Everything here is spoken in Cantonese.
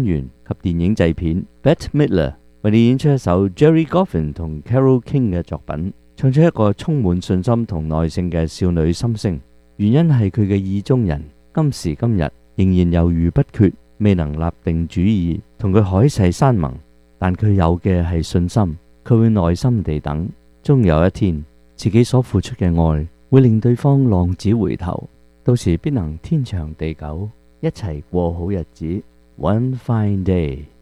員及電影製片 Bette Midler 為你演出一首 Gerry Goffin 同 Carole King 嘅作品，唱出一個充滿信心同耐性嘅少女心聲。原因係佢嘅意中人今時今日仍然猶豫不決，未能立定主意同佢海誓山盟，但佢有嘅係信心，佢會耐心地等，終有一天自己所付出嘅愛會令對方浪子回頭，到時必能天長地久，一齊過好日子。One fine day。